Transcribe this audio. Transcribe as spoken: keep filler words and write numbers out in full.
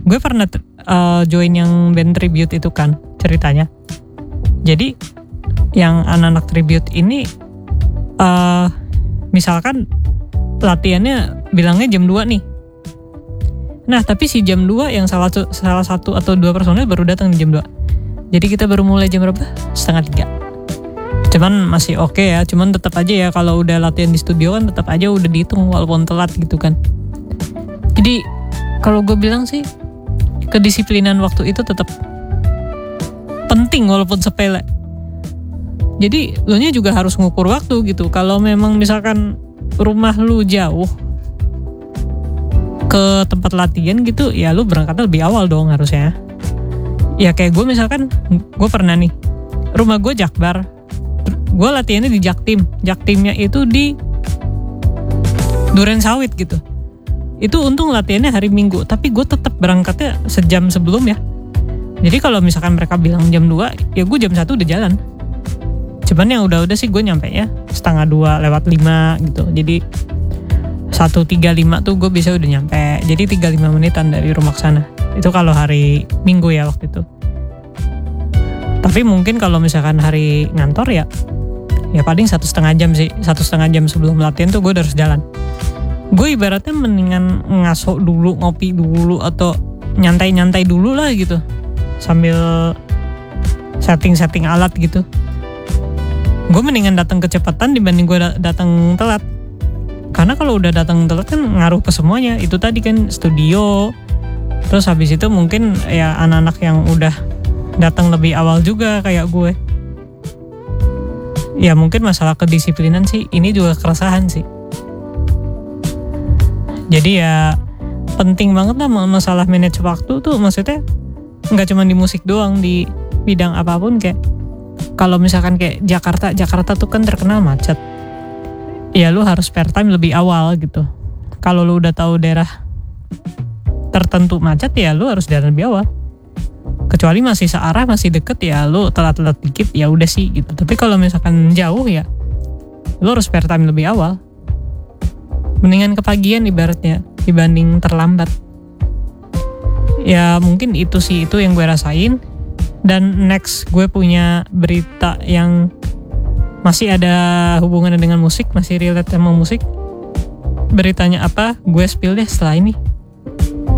gue pernah uh, join yang band tribute itu kan ceritanya. Jadi yang anak-anak tribute ini uh, misalkan latihannya bilangnya jam dua nih. Nah tapi si jam dua yang salah, salah satu atau dua personil baru datang di jam dua. Jadi kita baru mulai jam berapa? Setengah tiga. Cuman masih oke okay ya, cuman tetap aja ya kalau udah latihan di studio kan tetap aja udah dihitung walaupun telat gitu kan. Jadi kalau gue bilang sih kedisiplinan waktu itu tetap penting walaupun sepele. Jadi lu nya juga harus ngukur waktu gitu. Kalau memang misalkan rumah lu jauh ke tempat latihan gitu, ya lu berangkatnya lebih awal dong harusnya. Ya kayak gue misalkan, gue pernah nih, rumah gue Jakbar, gue latihannya di Jaktim, Jaktimnya itu di Duren Sawit gitu. Itu untung latihannya hari Minggu, tapi gue tetap berangkatnya sejam sebelum ya. Jadi kalau misalkan mereka bilang jam dua, ya gue jam satu udah jalan. Cuman yang udah-udah sih gue nyampe ya setengah dua lewat lima gitu. Jadi satu tiga lima tuh gue bisa udah nyampe. Jadi tiga puluh lima menitan dari rumah ke sana. Itu kalau hari Minggu ya waktu itu. Tapi mungkin kalau misalkan hari ngantor ya, ya paling satu setengah jam sih. Satu setengah jam sebelum latihan tuh gue udah harus jalan. Gue ibaratnya mendingan ngaso dulu, ngopi dulu, atau nyantai-nyantai dulu lah gitu. Sambil setting-setting alat gitu. Gue mendingan datang kecepatan dibanding gue datang telat. Karena kalau udah datang telat kan ngaruh ke semuanya. Itu tadi kan studio. Terus habis itu mungkin ya anak-anak yang udah datang lebih awal juga kayak gue. Ya mungkin masalah kedisiplinan sih. Ini juga keresahan sih. Jadi ya penting banget lah masalah manage waktu tuh. Maksudnya gak cuma di musik doang. Di bidang apapun kayak. Kalau misalkan kayak Jakarta. Jakarta tuh kan terkenal macet. Ya lu harus spare time lebih awal gitu. Kalau lu udah tahu daerah tertentu macet ya lu harus jalan lebih awal. Kecuali masih searah, masih deket ya lu telat-telat dikit ya udah sih gitu. Tapi kalau misalkan jauh ya lu harus spare time lebih awal. Mendingan kepagian ibaratnya dibanding terlambat. Ya mungkin itu sih, itu yang gue rasain. Dan next gue punya berita yang masih ada hubungannya dengan musik, masih relate sama musik. Beritanya apa? Gue spill deh setelah ini.